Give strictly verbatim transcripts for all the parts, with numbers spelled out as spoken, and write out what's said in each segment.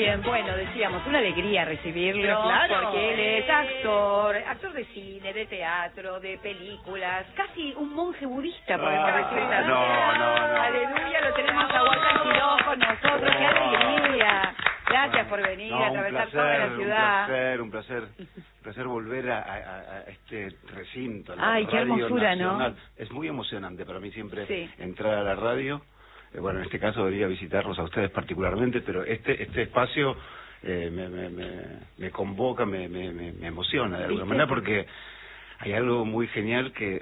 bien, bueno, decíamos, una alegría recibirlo, Pero claro. porque él es actor, actor de cine, de teatro, de películas, casi un monje budista, podemos Ah, decir. no, no, no. Aleluya, lo tenemos a Walter Quiroz con nosotros, qué alegría. Gracias por venir, No, a un atravesar placer, toda la ciudad. Un placer, un placer, un placer volver a, a, a este recinto. La Ay, qué Radio hermosura, Nacional. ¿no? Es muy emocionante para mí siempre Sí. entrar a la radio. Eh, bueno, en este caso venir a visitarlos a ustedes particularmente, pero este este espacio eh, me, me, me, me convoca, me, me, me, me emociona de alguna ¿Viste? manera, porque hay algo muy genial que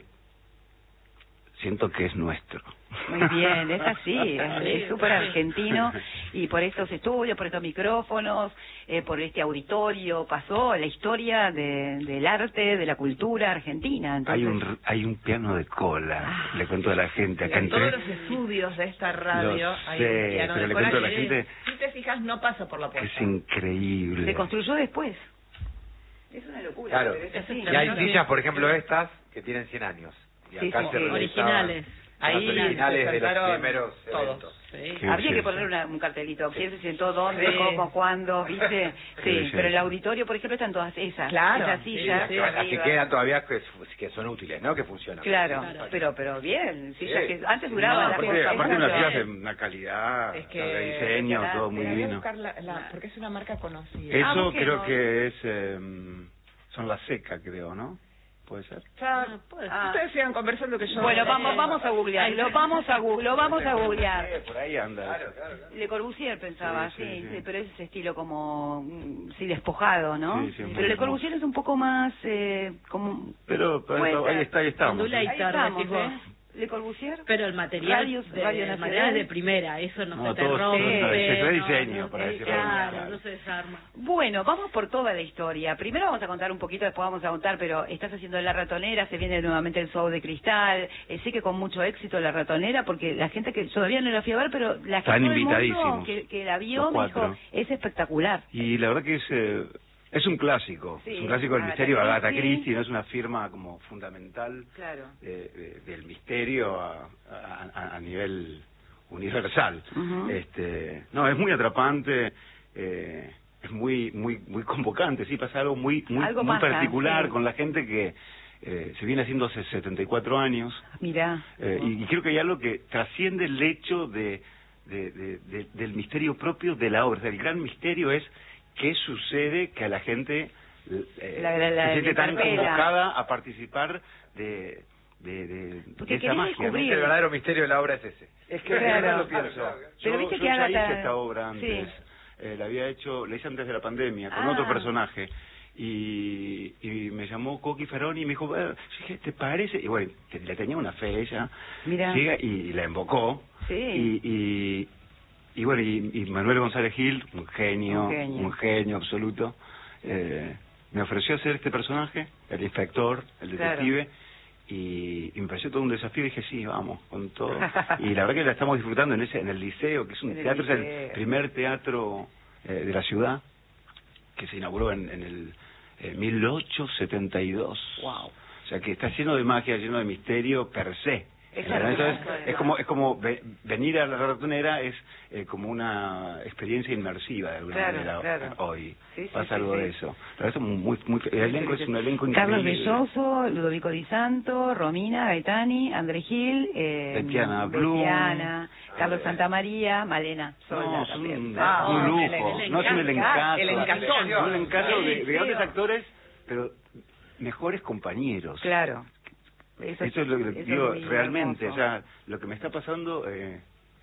siento que es nuestro. Muy bien, es así, es súper argentino, y por estos estudios, por estos micrófonos, eh, por este auditorio, pasó la historia de, del arte, de la cultura argentina. Entonces... Hay un hay un piano de cola, Ah, le cuento a la gente acá En en todos tres. los estudios de esta radio Lo hay sé, un piano pero de le cola cuento a la que, gente- si te fijas, no pasa por la puerta. Es increíble. Se construyó después. Es una locura, Claro, pero es así. y hay sillas, por ejemplo, estas que tienen cien años. Y Sí, acá sí, se sí. realizaban Originales. las Ahí originales se de los sentaron primeros todos. eventos. Sí. Qué Habría que belleza. poner una, un cartelito, quién se sentó, dónde, Sí. cómo, cuándo, ¿viste? Qué Sí, belleza. pero en el auditorio, por ejemplo, están todas esas, Claro, esas sí, sillas. sí, Las que arriba. quedan todavía que, que son útiles, ¿no? Que funcionan. Claro, Claro. pero pero bien, sillas Sí. que antes duraban No, las aparte, cosas. aparte esas, unas pero- sillas de una calidad, Es que- de diseño, es que todo muy Voy a divino. buscar la, la- porque es una marca conocida. Ah, Eso busquemos. creo que es, eh, son la seca, creo, ¿no? ¿Puede ser? Ya, Ah, puede Ah. ustedes sigan conversando que yo... Bueno, vamos vamos a googlear, lo vamos a gu- lo vamos a googlear. Eh, por ahí anda. Claro, claro, claro. Le Corbusier pensaba, Sí, sí, sí, sí, sí. pero es ese estilo como, mm, sí, despojado, ¿no? Sí, sí, muy pero Le hermoso. Corbusier es un poco más, eh, como... Pero, pero Puede ahí ser. está, ahí estamos. Ondula Ahí y tarde, estamos, tipo. ¿eh? Le Corbusier. Pero el material, Radios- de, Radio el Nacional. material es de primera, eso no, No, se te todo- rompe. todo está- se fue no, diseño, no, para eh, decirlo claro, claro. no se desarma. Bueno, vamos por toda la historia. Primero vamos a contar un poquito, después vamos a contar, pero estás haciendo La Ratonera, se viene nuevamente el show de Cristal, eh, sé que con mucho éxito La Ratonera, porque la gente que todavía no la fui a ver, pero la Están gente del mundo invitadísimos, que, que la vio los me dijo, cuatro. es espectacular. Y la verdad que es eh, es un clásico, Sí, es un clásico del Agatha misterio. Agatha Christie. Christie no es una firma como fundamental Claro. de- de- del misterio a, a- a- a nivel universal. Ujú. Este, no, es muy atrapante, eh, es muy muy muy convocante, sí, pasa algo muy muy, Algo muy pasa, particular sí. con la gente que eh, se viene haciendo hace setenta y cuatro años. Mirá. Eh, y, y creo que hay algo que trasciende el hecho de, de- de- de- del misterio propio de la obra. O sea, el gran misterio es qué sucede que a la gente eh, La- la- la- se siente la tan interpela. convocada a participar de, de, de, Porque de esa querés magia. ¿no? descubrir. El verdadero misterio de la obra es ese. Es que Claro. yo lo pienso. Pero Yo, viste yo que ya Agatha- hice esta obra antes. Sí. Eh, la había hecho, la hice antes de la pandemia, con Ah. otro personaje. Y, y me llamó Coqui Feroni y me dijo, "Eh", yo dije, ¿te parece? Y bueno, te- le tenía una fe ella. Mirá. Llega y, y la invocó. Sí. Y, y, y bueno, y, y Manuel González Gil, un genio, Un genio. un genio absoluto, eh, me ofreció hacer este personaje, el inspector, el Claro. detective. Y, y me pareció todo un desafío y dije, sí, vamos, con todo. Y la verdad que la estamos disfrutando en ese en el liceo, que es un En el teatro, es el liceo. primer teatro eh, de la ciudad, que se inauguró en, en el eh, mil ochocientos setenta y dos. Wow. O sea que está lleno de magia, lleno de misterio per se. Es ¿Verdad? hermoso, Entonces, además. es como es como ve- venir a la ratonera es eh, como una experiencia inmersiva de alguna Claro, manera claro. hoy. Sí, sí, Pasa sí, algo sí. de eso. La verdad es muy, muy, el elenco es un elenco increíble. Carlos Belloso, Ludovico Di Santo, Romina Gaetani, André Gil, eh, Tetiana Blum. Tetiana, Carlos Santamaría, Malena Sola No, es también. un, Ah, un el- lujo. el No, es un encanto. elencazo. El encantón. Un elencazo de, de Sí, grandes sí. actores, pero mejores compañeros. Claro. Eso, Eso es lo que eso digo, es muy realmente, hermoso. o sea, lo que me está pasando eh,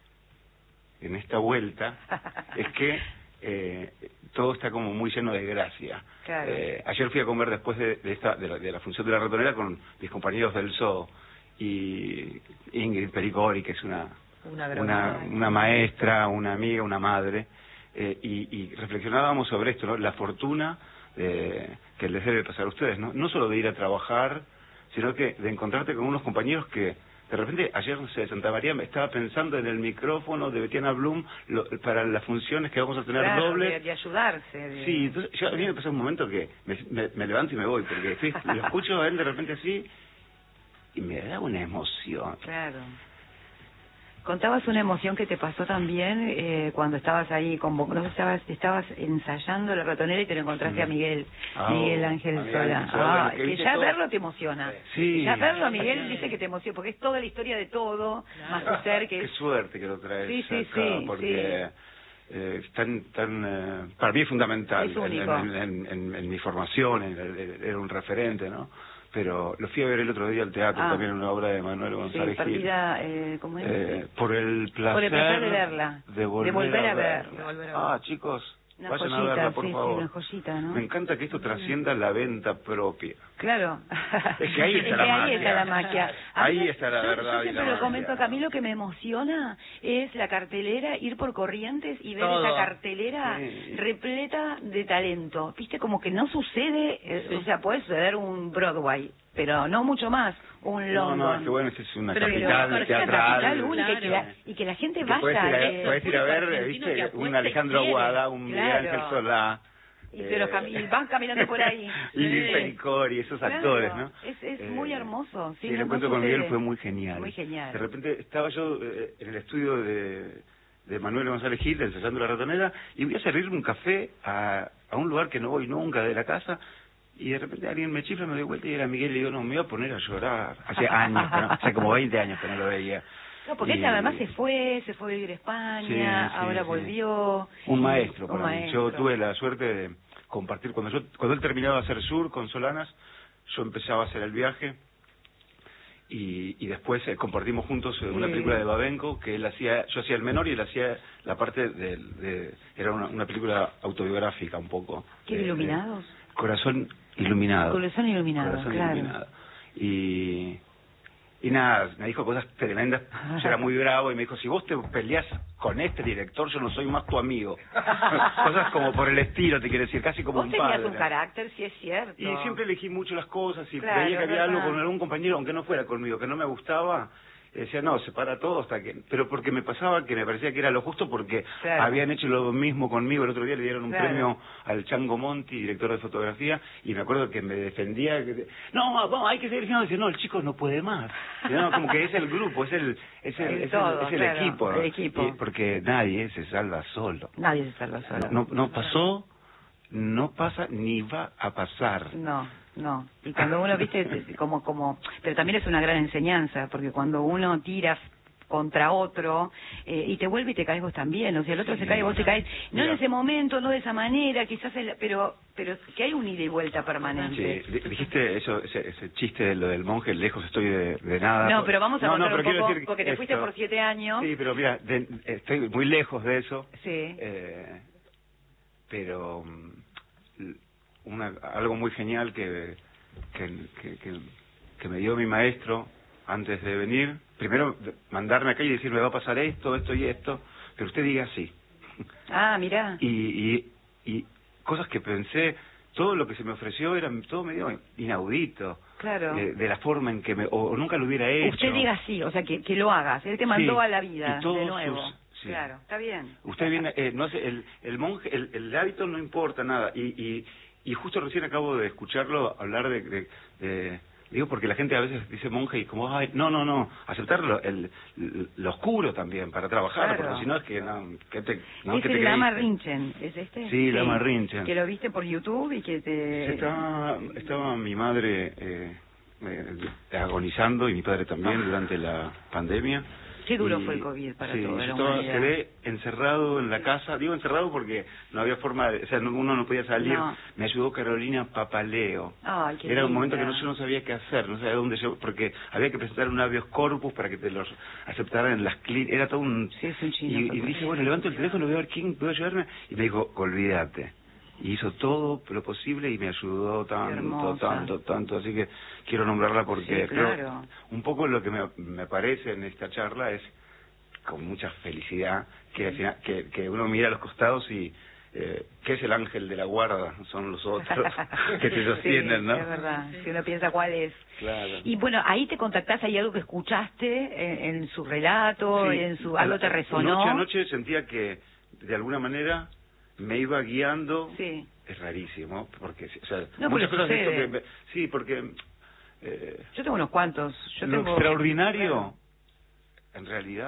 en esta vuelta es que eh, todo está como muy lleno de gracia. Claro. Eh, ayer fui a comer después de, de esta de la, de la función de la ratonera con mis compañeros del Zoo y Ingrid Pericori, que es una Una gran una, maestra. una maestra, una amiga, una madre, eh, y, y reflexionábamos sobre esto, ¿no? La fortuna eh, que les debe pasar a ustedes, ¿no? No solo de ir a trabajar, sino que de encontrarte con unos compañeros que de repente ayer, no sé, de Santa María me estaba pensando en el micrófono de Betiana Blum lo- para las funciones que vamos a tener Claro, dobles. de, de ayudarse. de- Sí, entonces yo, a mí me pasa un momento que me, me, me levanto y me voy, porque sí, lo escucho a él de repente así y me da una emoción. Claro. Contabas una emoción que te pasó también eh, cuando estabas ahí con vos, no estabas, estabas ensayando La Ratonera y te lo encontraste a Miguel, Ah, Miguel oh, Ángel a Miguel Solá. Ángel Solá, Ah, que que viste ya todo. verlo te emociona. Sí. Ya verlo a Miguel dice que te emociona, porque es toda la historia de todo, más tu ser que Qué es... suerte que lo traes Sí, sí, acá, sí, porque eh, es tan, tan eh, para mí es fundamental Es en, único. en, en, en, en mi formación, en- en- era un referente, ¿no? Pero lo fui a ver el otro día al teatro, Ah. también en una obra de Manuel Sí, González Gil. partida, eh, ¿cómo es? Eh, por el placer, Por el placer de verla. de volver, De volver a a ver. verla. De volver a ver. Ah, chicos, Una vayan joyita, a verla, por sí, sí, favor. una joyita, ¿no? Me encanta que esto trascienda la venta propia. Claro. Es que ahí está Es la que ahí magia. está la magia. A Ahí mí- está la yo- verdad Yo y siempre la lo comento magia. acá. A mí lo que me emociona es la cartelera, ir por Corrientes y ver Todo. esa cartelera Sí. repleta de talento. Viste, como que no sucede, eh, o sea, puede suceder un Broadway, pero no mucho más, un No, London. no, es que bueno, esta es una Pero capital Pero es una teatral. capital única y que la, Claro. y que la gente Que vaya. puedes ir a, eh, puedes ir a ver, argentino viste, que un apuesta y Alejandro quiere. Aguada, un Miguel Claro. Ángel Solá. y se los cami- y van caminando por ahí. y Sí. Pericori, esos Claro, actores, ¿no? es- es Eh, muy hermoso, sí, Sí, el no- encuentro no con Miguel sucede. fue muy genial. Muy genial. De repente estaba yo eh, en el estudio de, de Manuel González Gil, ensayando La Ratonera, y voy a servirme un café a, a un lugar que no voy nunca de la casa, y de repente alguien me chifla, me doy vuelta y era Miguel, y digo, no, me iba a poner a llorar. Hace años, que no- hace como veinte años que no lo veía. No, porque Y- ella además se fue, se fue a vivir a España, Sí, sí, ahora sí. volvió. Un y- maestro un para mí. maestro. Yo tuve la suerte de compartir, cuando yo cuando él terminaba de hacer Sur con Solanas, yo empezaba a hacer el viaje y, y después eh, compartimos juntos eh, una Sí. película de Babenco que él hacía, yo hacía el menor y él hacía la parte de, de- era una, una película autobiográfica un poco. ¿Qué, Eh, iluminados? Corazón iluminado. Corazón iluminado, Corazón claro. iluminado. Y y nada, me dijo cosas tremendas. Yo era muy bravo y me dijo, si vos te peleás con este director, yo no soy más tu amigo. Cosas como por el estilo, te quiero decir, casi como Vos un tenías padre. un carácter, sí es cierto. Y siempre elegí mucho las cosas y Claro, veía que es había algo verdad. con algún compañero, aunque no fuera conmigo, que no me gustaba, y decía, no, separa todo hasta que... Pero porque me pasaba que me parecía que era lo justo porque Claro. habían hecho lo mismo conmigo. El otro día le dieron un Claro. premio al Chango Monti, director de fotografía, y me acuerdo que me defendía, que, no, vamos, hay que seguir diciendo, dice, no, el chico no puede más. Y no, como que es el grupo, es el, es el, El es el, todo, es el claro, equipo. ¿no? el equipo. Y- porque nadie se salva solo. Nadie se salva solo. No, no pasó, no pasa, ni va a pasar. No, no. Y cuando uno, viste, como, como, pero también es una gran enseñanza, porque cuando uno tira contra otro eh, y te vuelve y te caes vos también, o sea, el otro se cae y vos te caes, no Mira. en ese momento, no de esa manera, quizás, el- pero pero que hay un ida y vuelta Sí, permanente. di- dijiste eso, ese, ese chiste de lo del monje, lejos estoy de, de nada. No, pero vamos a No, no, contar pero un quiero poco, decir porque te fuiste esto. por siete años. Sí, pero mira, de- estoy muy lejos de eso. Sí. Eh, pero mm, una, algo muy genial que, que, que, que, que me dio mi maestro antes de venir, primero de- mandarme acá y decirme va a pasar esto, esto y esto, pero usted diga sí. Ah, mirá. y, y, y cosas que pensé, todo lo que se me ofreció era todo medio inaudito. Claro. eh, de la forma en que me, o, o nunca lo hubiera hecho. Usted diga sí, o sea, que, que lo hagas. Él te mandó Sí, a la vida y todos de nuevo. sus- sí. Claro, está bien. Usted viene, eh, no sé, el, el monje, el, el hábito no importa nada. Y, y, y justo recién acabo de escucharlo hablar de, de, de- digo, porque la gente a veces dice monje y como, ay, no, no, no, aceptarlo, el, el- lo oscuro también para trabajar, Claro. porque si no es que, no, que te, no, es que te el Lama creíste. Rinchen, ¿es este? Sí, Lama Rinchen. Que lo viste por YouTube y que te... Estaba, estaba mi madre eh, eh, agonizando y mi padre también durante la pandemia. Qué duro Y- fue el COVID para sí, toda yo la estaba- humanidad. quedé encerrado en la casa, digo encerrado porque no había forma, de, o sea, no- uno no podía salir. No. Me ayudó Carolina Papaleo. Ay, qué Era un linda. momento que no, yo no sabía qué hacer, no sabía dónde yo, porque había que presentar un habeas corpus para que te los aceptaran en las clínicas, era todo un... Sí, es un chino, y, y Papaleo. dije, bueno, levanto el teléfono, voy a ver quién puede ayudarme, y me dijo, olvídate. Y hizo todo lo posible y me ayudó tanto, hermosa. tanto, tanto, así que quiero nombrarla porque Sí, creo- claro. un poco lo que me, me parece en esta charla es con mucha felicidad que, al final- que, que uno mira a los costados y eh, ¿qué es el ángel de la guarda? Son los otros que te sostienen, Sí, ¿no? es verdad, si uno piensa cuál es. Claro. Y bueno, ahí te contactás, hay algo que escuchaste en, en su relato, Sí, en su algo te a- resonó. Noche a noche sentía que de alguna manera me iba guiando. Sí. Es rarísimo, porque o sea, No, muchas pero cosas de esto sucede. que me- sí, porque eh, Yo tengo unos cuantos. Yo lo tengo... extraordinario Claro. en realidad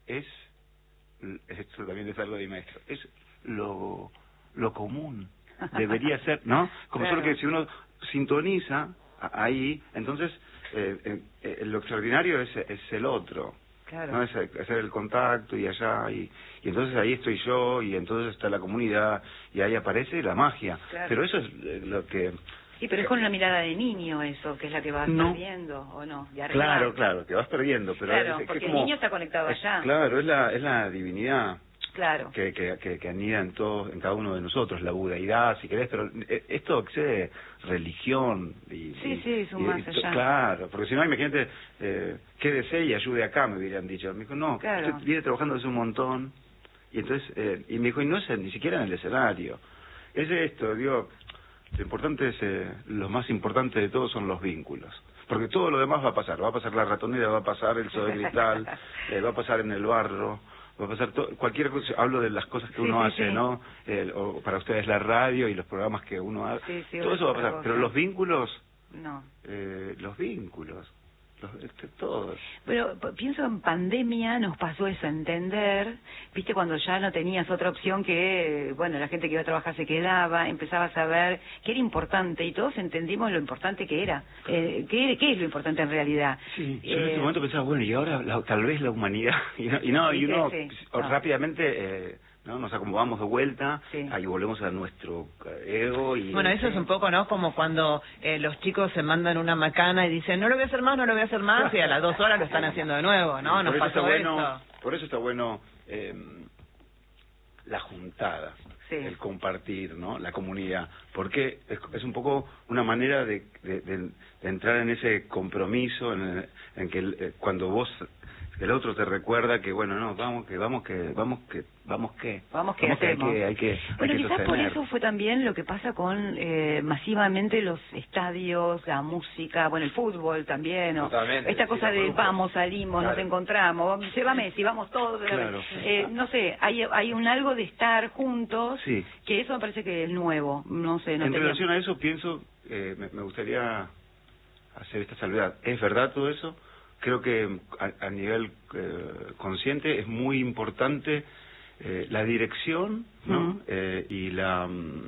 es, esto también es algo de mi maestro, es lo, lo común, debería ser, ¿no? Como Claro. solo que si uno sintoniza ahí, entonces eh, eh, lo extraordinario es, es el otro. Claro. ¿No? Es hacer el contacto y allá, y, y entonces ahí estoy yo, y entonces está la comunidad, y ahí aparece la magia. Claro. Pero eso es eh, lo que... Sí, pero es con una mirada de niño eso, que es la que vas No. perdiendo, ¿o no? De arriba. Claro, claro, te vas perdiendo, pero Claro, es, es porque como- el niño está conectado es- allá. Claro, es la, es la divinidad Claro. que, que, que, que anida en todos, en cada uno de nosotros, la budeidad, si querés, pero eh, esto excede religión y... Sí, y- sí, es un y- más y- allá. Claro, porque si no, imagínate, eh, quédese y ayude acá, me hubieran dicho. Me dijo, no, Claro. usted viene trabajando hace un montón, y entonces, eh, y me dijo, y no es ni siquiera en el escenario, es esto, digo, lo importante es, eh, lo más importante de todo son los vínculos. Porque todo lo demás va a pasar, va a pasar la ratonera, va a pasar el sol de cristal, eh, va a pasar en el barro, va a pasar todo, cualquier cosa, hablo de las cosas que Sí, uno sí, hace, sí. ¿no? El- o para ustedes la radio y los programas que uno hace, Sí, sí, todo eso va a otra pasar, cosa. pero los vínculos, No. eh, los vínculos, los, este, todos. Pero p- pienso en pandemia nos pasó eso, entender, viste, cuando ya no tenías otra opción que, eh, bueno, la gente que iba a trabajar se quedaba, empezabas a ver que era importante y todos entendimos lo importante que era. Eh, ¿qué, ¿Qué es lo importante en realidad? Sí, yo en Eh, ese momento pensaba, bueno, y ahora la- tal vez la humanidad, y no, y, no, y Sí, sí, uno sí. o No. rápidamente eh, ¿no? nos acomodamos de vuelta, Sí. ahí volvemos a nuestro ego y... Bueno, eso es un poco, ¿no? Como cuando eh, los chicos se mandan una macana y dicen, no lo voy a hacer más, no lo voy a hacer más, y a las dos horas lo están haciendo de nuevo, ¿no? Por Nos eso está pasó bueno, eso. por eso está bueno eh, la juntada, Sí. el compartir, ¿no? La comunidad, porque es, es un poco una manera de, de, de- de entrar en ese compromiso en, en que el- eh, cuando vos el otro te recuerda que bueno, no, vamos que vamos que vamos que vamos que Vamos que hay hacemos. que hay que hay Bueno, que quizás por sostener. eso fue también lo que pasa con eh, masivamente los estadios, la música, bueno, el fútbol también, o Totalmente, esta sí, cosa los de grupos. vamos, salimos, Claro. nos encontramos, se va Messi, vamos todos, Claro. eh, no sé, hay hay un algo de estar juntos, Sí. que eso me parece que es nuevo, no sé, no En tenía- relación a eso pienso, eh, me, me gustaría hacer esta salvedad. ¿Es verdad todo eso? Creo que a, a nivel eh, consciente es muy importante eh, la dirección, ¿no? Mm. Eh, y la mm,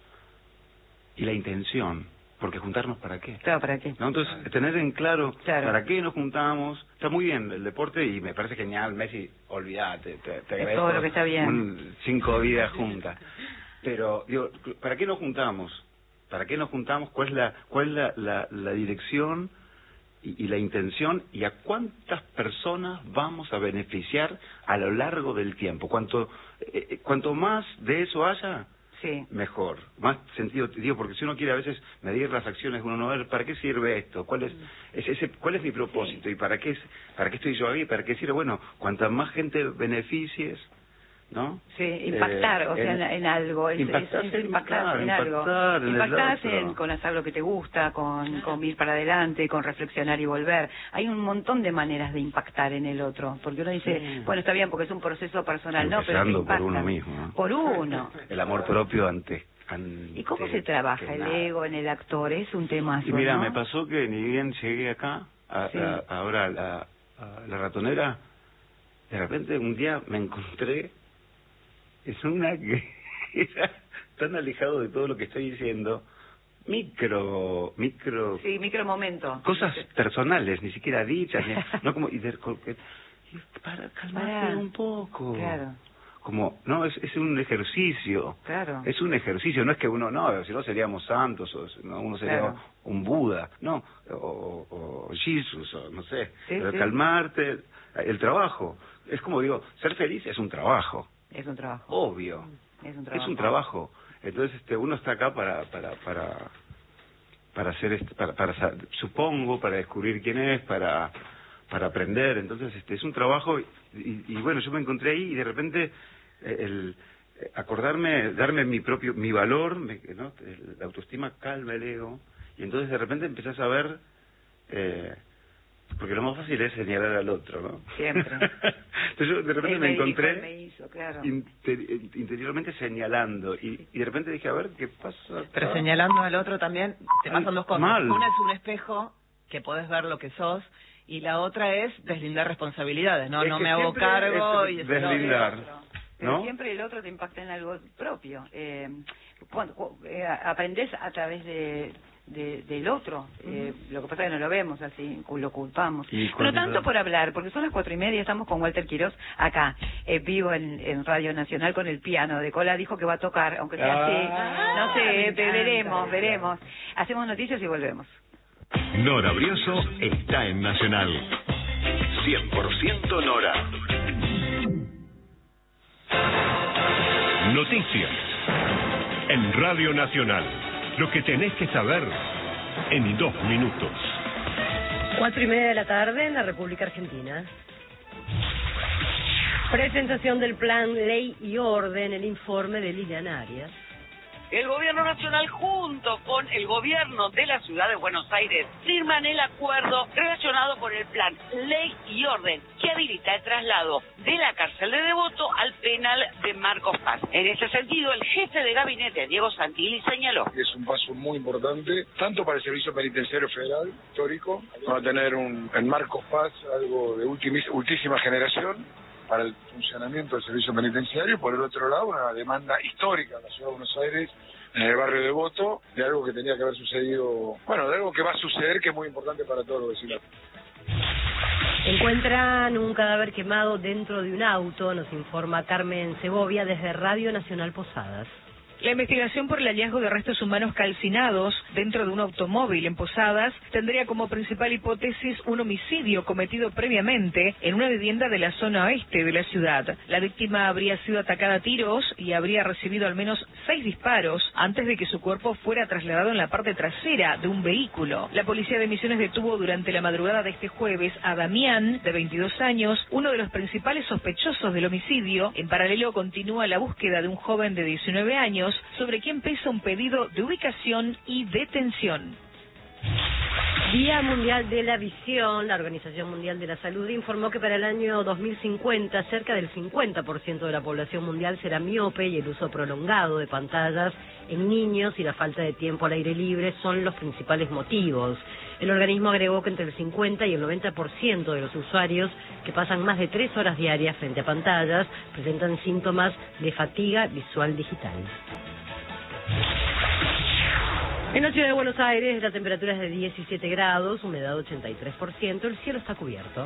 y la intención, porque juntarnos para qué. Claro, ¿para qué? ¿No? Entonces, tener en claro Claro. para qué nos juntamos. Está muy bien el deporte y me parece genial. Messi, olvídate, te, te Es agradezco todo lo que está bien. un- cinco vidas juntas. Pero, digo, ¿para qué nos juntamos? ¿Para qué nos juntamos? ¿Cuál es la, cuál es la, la, la dirección y, y la intención? ¿Y a cuántas personas vamos a beneficiar a lo largo del tiempo? Cuanto, eh, eh, cuanto más de eso haya, Sí. mejor, más sentido, digo, porque si uno quiere a veces medir las acciones, uno no ve, ¿para qué sirve esto? ¿Cuál es, es ese, cuál es mi propósito? ¿Y para qué, es- para qué estoy yo ahí? ¿Para qué sirve? Bueno, cuanta más gente beneficies, ¿no? Sí, impactar, Eh, o sea, en, en algo. Es, impactar, es- es impactar claro, en algo. impactar en el Impactás otro. en, con hacer lo que te gusta, con, con ir para adelante, con reflexionar y volver. Hay un montón de maneras de impactar en el otro. Porque uno dice, Sí. bueno, está bien porque es un proceso personal, ¿no? Pero te Empezando por impacta. uno mismo, ¿no? Por uno. El amor propio ante... ante ¿Y cómo se trabaja que el nada. ego en el actor? Es un tema. Y mira, me pasó que ni bien llegué acá, a, Sí. a- ahora a la, a la ratonera, de repente un día me encontré, es una que era tan alejado de todo lo que estoy diciendo, micro, micro, Sí, micro momento. cosas personales, ni siquiera dichas, ni- no como, y de, co- que- y para calmarte Pará. un poco. Claro. Como, no, es, es un ejercicio. Claro. Es un ejercicio, no es que uno, no, si no seríamos santos, o no, uno sería Claro. un Buda, no, o, o, o Jesús, o no sé, Sí, pero sí. calmarte, el trabajo, es como digo, ser feliz es un trabajo, Es un trabajo. obvio, Es un trabajo. es un trabajo, entonces este uno está acá para, para, para, para hacer, este, para, para, sa- supongo, para descubrir quién es, para, para aprender, entonces este es un trabajo, y, y, y bueno, yo me encontré ahí y de repente eh, el eh, acordarme, darme mi propio, mi valor, me, ¿no? El- la autoestima calma el ego, y entonces de repente empezás a ver, eh, porque lo más fácil es señalar al otro, ¿no? Siempre. Entonces yo de repente Él me dijo, encontré él me hizo, claro. inter- interiormente señalando, y, y de repente dije, a ver, ¿qué pasa? Pero acá? señalando al otro también, te Ay, pasan dos cosas. mal. Una es un espejo, que podés ver lo que sos, y la otra es deslindar responsabilidades, no Es no que me hago siempre cargo es y deslindar, Pero ¿no? siempre el otro te impacta en algo propio. Eh, cuando, cu- eh, aprendes a través de, de- del otro. Eh, lo que pasa es que no lo vemos así, cu- lo culpamos. Y Pero cuando- tanto por hablar, porque son las cuatro y media, estamos con Walter Quiroz acá, eh, vivo en, en Radio Nacional con el piano. De Cola dijo que va a tocar, aunque sea así. Ah, No sé, me encanta. veremos, veremos. Hacemos noticias y volvemos. Nora Brioso está en Nacional. cien por ciento Nora. Noticias. En Radio Nacional. Lo que tenés que saber en dos minutos. Cuatro y media de la tarde en la República Argentina. Presentación del plan Ley y Orden, el informe de Liliana Arias. El Gobierno Nacional junto con el Gobierno de la Ciudad de Buenos Aires firman el acuerdo relacionado con el plan Ley y Orden que habilita el traslado de la cárcel de Devoto al penal de Marcos Paz. En ese sentido, el jefe de gabinete, Diego Santilli, señaló: Es un paso muy importante, tanto para el Servicio Penitenciario Federal, histórico, van a tener un, en Marcos Paz algo de ultimis, ultísima generación para el funcionamiento del servicio penitenciario, y por el otro lado una demanda histórica en la Ciudad de Buenos Aires, en el barrio de Devoto, de algo que tenía que haber sucedido, bueno, de algo que va a suceder que es muy importante para todos los vecinos. Encuentran un cadáver quemado dentro de un auto, nos informa Carmen Segovia desde Radio Nacional Posadas. La investigación por el hallazgo de restos humanos calcinados dentro de un automóvil en Posadas tendría como principal hipótesis un homicidio cometido previamente en una vivienda de la zona oeste de la ciudad. La víctima habría sido atacada a tiros y habría recibido al menos seis disparos antes de que su cuerpo fuera trasladado en la parte trasera de un vehículo. La policía de Misiones detuvo durante la madrugada de este jueves a Damián, de veintidós años, uno de los principales sospechosos del homicidio. En paralelo continúa la búsqueda de un joven de diecinueve años sobre quien pesa un pedido de ubicación y detención. Día Mundial de la Visión. La Organización Mundial de la Salud informó que para el año dos mil cincuenta cerca del cincuenta por ciento de la población mundial será miope y el uso prolongado de pantallas en niños y la falta de tiempo al aire libre son los principales motivos. El organismo agregó que entre el cincuenta y el noventa por ciento de los usuarios que pasan más de tres horas diarias frente a pantallas presentan síntomas de fatiga visual digital. En la ciudad de Buenos Aires la temperatura es de diecisiete grados, humedad ochenta y tres por ciento, el cielo está cubierto.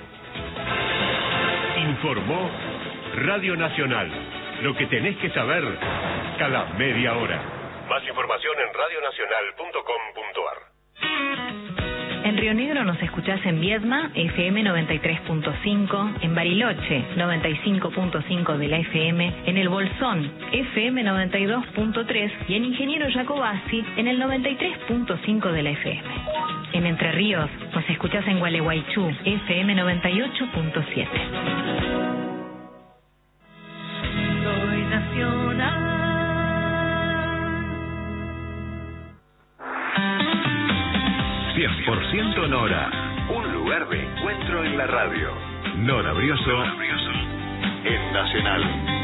Informó Radio Nacional. Lo que tenés que saber cada media hora. Más información en radionacional punto com punto ar. En Río Negro nos escuchás en Viedma, F M noventa y tres punto cinco, en Bariloche, noventa y cinco punto cinco de la F M, en El Bolsón, F M noventa y dos punto tres y en Ingeniero Jacobasi, en el noventa y tres punto cinco de la F M. En Entre Ríos nos escuchás en Gualeguaychú, F M noventa y ocho punto siete. Soy nacional. cien por ciento Nora. Un lugar de encuentro en la radio. Nora Brioso en Nacional.